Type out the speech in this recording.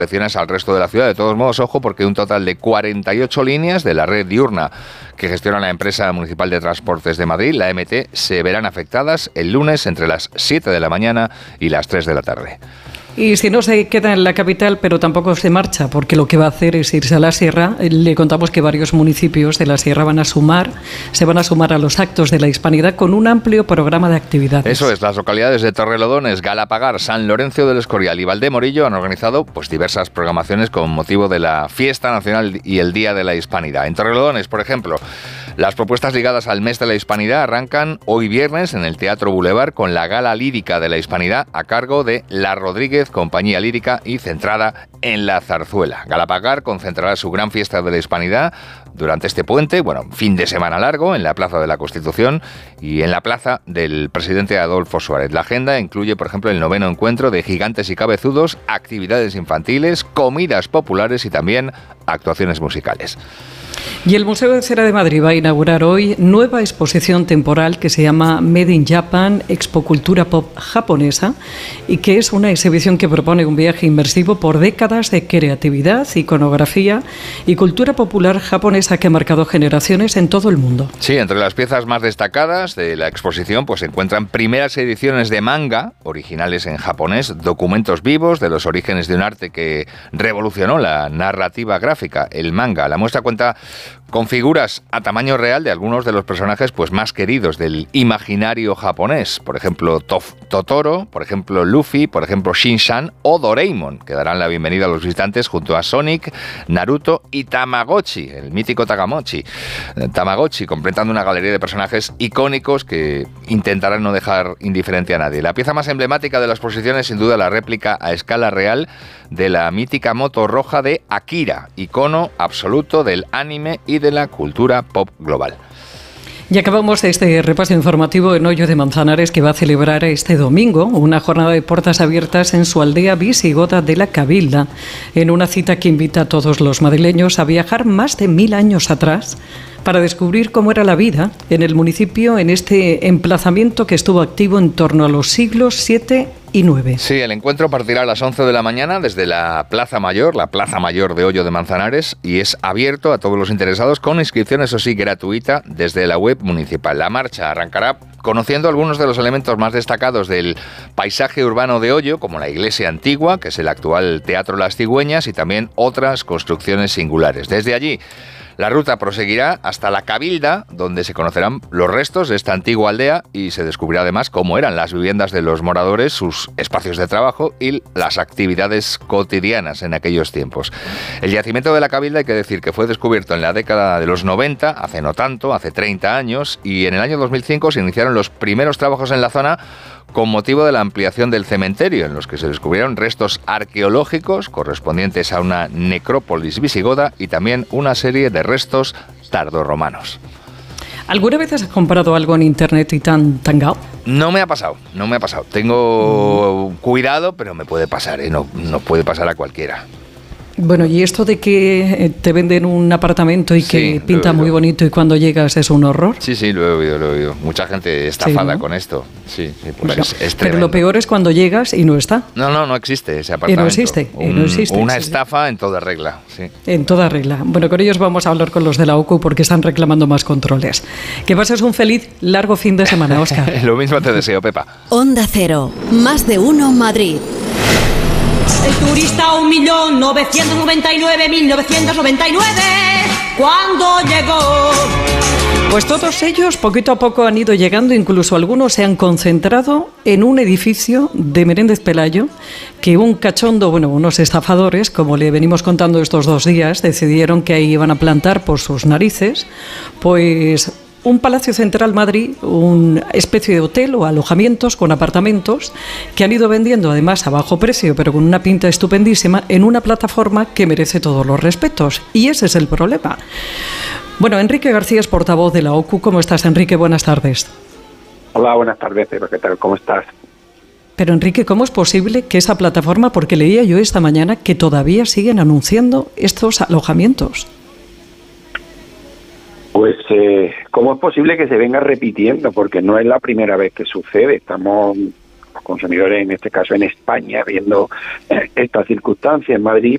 direcciones al resto de la ciudad. De todos modos, ojo, porque un total de 48 líneas de la red diurna que gestiona la empresa municipal de transportes de Madrid, la MT, se verán afectadas el lunes entre las 7 de la mañana y las 3 de la tarde. Y si no se queda en la capital, pero tampoco se marcha, porque lo que va a hacer es irse a la sierra. Le contamos que varios municipios de la sierra se van a sumar a los actos de la Hispanidad con un amplio programa de actividades. Eso es, las localidades de Torrelodones, Galapagar, San Lorenzo del Escorial y Valdemorillo han organizado diversas programaciones con motivo de la Fiesta Nacional y el Día de la Hispanidad. En Torrelodones, por ejemplo, las propuestas ligadas al mes de la Hispanidad arrancan hoy viernes en el Teatro Boulevard con la Gala Lírica de la Hispanidad a cargo de La Rodríguez Compañía Lírica y centrada en la zarzuela. Galapagar concentrará su gran fiesta de la Hispanidad durante este puente, fin de semana largo, en la Plaza de la Constitución y en la Plaza del Presidente Adolfo Suárez. La agenda incluye, por ejemplo, el 9º encuentro de Gigantes y Cabezudos, actividades infantiles, comidas populares y también actuaciones musicales. Y el Museo de Cera de Madrid va a inaugurar hoy nueva exposición temporal que se llama Made in Japan, Expo Cultura Pop Japonesa, y que es una exhibición que propone un viaje inmersivo por décadas de creatividad, iconografía y cultura popular japonesa que ha marcado generaciones en todo el mundo. Sí, entre las piezas más destacadas de la exposición se encuentran primeras ediciones de manga, originales en japonés, documentos vivos de los orígenes de un arte que revolucionó la narrativa gráfica, el manga. La muestra cuenta con figuras a tamaño real de algunos de los personajes más queridos del imaginario japonés. Por ejemplo, Totoro, por ejemplo, Luffy, por ejemplo, Shin-Chan o Doraemon, que darán la bienvenida a los visitantes junto a Sonic, Naruto y Tamagotchi, el mítico Tamagotchi, completando una galería de personajes icónicos que intentarán no dejar indiferente a nadie. La pieza más emblemática de la exposición es sin duda la réplica a escala real de la mítica moto roja de Akira, icono absoluto del anime y de la cultura pop global. Y acabamos este repaso informativo en Hoyo de Manzanares, que va a celebrar este domingo una jornada de puertas abiertas en su aldea visigota de la Cabilda, en una cita que invita a todos los madrileños a viajar más de 1000 años atrás para descubrir cómo era la vida en el municipio en este emplazamiento que estuvo activo en torno a los siglos VII y IX. Sí, el encuentro partirá a las 11 de la mañana desde la Plaza Mayor de Hoyo de Manzanares, y es abierto a todos los interesados con inscripción, eso sí, gratuita desde la web municipal. La marcha arrancará conociendo algunos de los elementos más destacados del paisaje urbano de Hoyo, como la iglesia antigua, que es el actual Teatro Las Cigüeñas, y también otras construcciones singulares. Desde allí, la ruta proseguirá hasta la Cabilda, donde se conocerán los restos de esta antigua aldea y se descubrirá además cómo eran las viviendas de los moradores, sus espacios de trabajo y las actividades cotidianas en aquellos tiempos. El yacimiento de la Cabilda, hay que decir que fue descubierto en la década de los 90, hace no tanto, hace 30 años, y en el año 2005 se iniciaron los primeros trabajos en la zona con motivo de la ampliación del cementerio, en los que se descubrieron restos arqueológicos correspondientes a una necrópolis visigoda y también una serie de restos tardorromanos. ¿Alguna vez has comprado algo en internet y tan tangao? No me ha pasado. Tengo cuidado, pero me puede pasar, no puede pasar a cualquiera. Bueno, y esto de que te venden un apartamento y que pinta muy bonito y cuando llegas es un horror. Sí, lo he oído. Mucha gente estafada con esto. Sí, pues bueno, es pero lo peor es cuando llegas y no está. No existe ese apartamento. Y no existe. Una estafa en toda regla, sí. En toda regla. Bueno, con ellos vamos a hablar con los de la OCU porque están reclamando más controles. Que pases un feliz, largo fin de semana, Óscar. Lo mismo te deseo, Pepa. Onda Cero, más de uno Madrid. El turista 1.999.999 cuando llegó. Pues todos ellos poquito a poco han ido llegando, incluso algunos se han concentrado en un edificio de Menéndez Pelayo que un cachondo, unos estafadores, como le venimos contando estos 2 días, decidieron que ahí iban a plantar por sus narices, pues un Palacio Central Madrid, una especie de hotel o alojamientos con apartamentos que han ido vendiendo además a bajo precio, pero con una pinta estupendísima, en una plataforma que merece todos los respetos. Y ese es el problema. Bueno, Enrique García es portavoz de la OCU. ¿Cómo estás, Enrique? Buenas tardes. Hola, buenas tardes, Pedro. ¿Qué tal? ¿Cómo estás? Pero, Enrique, ¿cómo es posible que esa plataforma, porque leía yo esta mañana que todavía siguen anunciando estos alojamientos? Pues, ¿cómo es posible que se venga repitiendo? Porque no es la primera vez que sucede. Estamos, los consumidores, en este caso en España, viendo estas circunstancias en Madrid,